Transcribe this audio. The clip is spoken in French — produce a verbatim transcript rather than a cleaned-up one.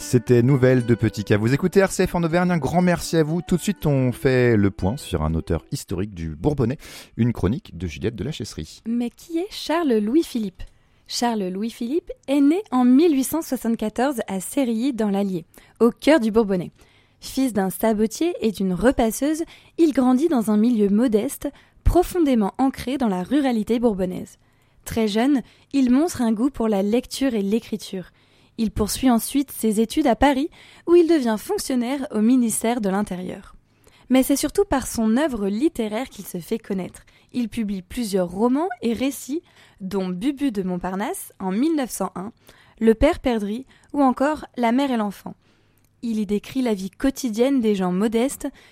C'était Nouvelles de Petit K. Vous écoutez R C F en Auvergne, un grand merci à vous. Tout de suite, on fait le point sur un auteur historique du Bourbonnais, une chronique de Juliette de la Chesserie. Mais qui est Charles Louis-Philippe ? Charles Louis-Philippe est né en mille huit cent soixante-quatorze à Sérilly dans l'Allier, au cœur du Bourbonnais. Fils d'un sabotier et d'une repasseuse, il grandit dans un milieu modeste, profondément ancré dans la ruralité bourbonnaise. Très jeune, il montre un goût pour la lecture et l'écriture. Il poursuit ensuite ses études à Paris, où il devient fonctionnaire au ministère de l'Intérieur. Mais c'est surtout par son œuvre littéraire qu'il se fait connaître. Il publie plusieurs romans et récits, dont Bubu de Montparnasse en mille neuf cent un, Le Père Perdrix ou encore La Mère et l'Enfant. Il y décrit la vie quotidienne des gens modestes,